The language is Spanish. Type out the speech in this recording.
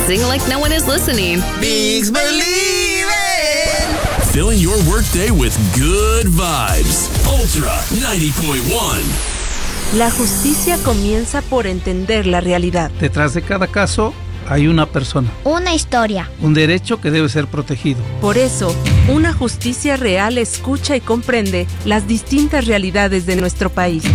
Sing like no one is listening. Bigs Believe It! Filling your workday with good vibes. Ultra 90.1. La justicia comienza por entender la realidad. Detrás de cada caso hay una persona. Una historia. Un derecho que debe ser protegido. Por eso, una justicia real escucha y comprende las distintas realidades de nuestro país.